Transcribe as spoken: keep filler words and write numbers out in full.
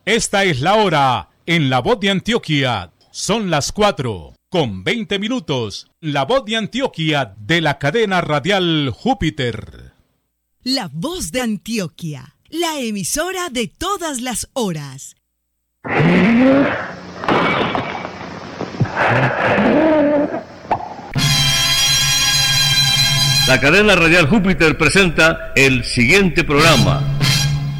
Esta es la hora en La Voz de Antioquia. Son las cuatro con veinte minutos. La Voz de Antioquia de la cadena radial Júpiter. La Voz de Antioquia, la emisora de todas las horas. La cadena radial Júpiter presenta el siguiente programa.